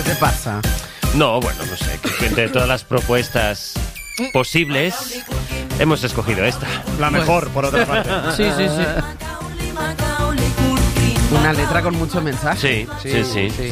te pasa? No, bueno, no sé, que entre todas las propuestas posibles hemos escogido esta. La mejor, por otra parte. Sí. Una letra con mucho mensaje. Sí.